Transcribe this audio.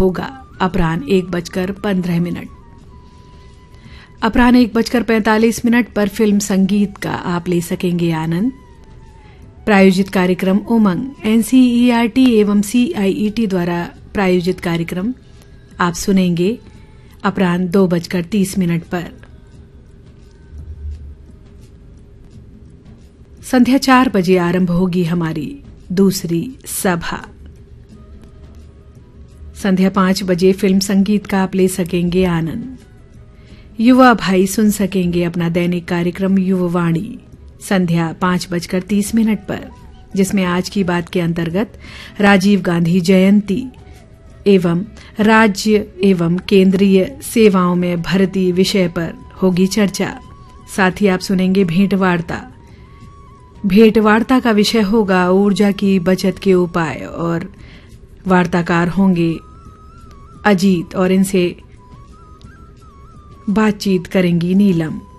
होगा अपराह्न 1:15। अपराह्न 1:45 पर फिल्म संगीत का आप ले सकेंगे आनंद। प्रायोजित कार्यक्रम उमंग एनसीईआरटी एवं सीआईईटी द्वारा प्रायोजित कार्यक्रम आप सुनेंगे अपराह्न 2:30 पर। संध्या 4 बजे आरंभ होगी हमारी दूसरी सभा। संध्या 5 बजे फिल्म संगीत का आप ले सकेंगे आनंद। युवा भाई सुन सकेंगे अपना दैनिक कार्यक्रम युववाणी संध्या 5:30 पर, जिसमें आज की बात के अंतर्गत राजीव गांधी जयंती एवं राज्य एवं केंद्रीय सेवाओं में भर्ती विषय पर होगी चर्चा। साथ ही आप सुनेंगे भेंटवार्ता। भेंटवार्ता का विषय होगा ऊर्जा की बचत के उपाय और वार्ताकार होंगे अजीत और इनसे बातचीत करेंगी नीलम।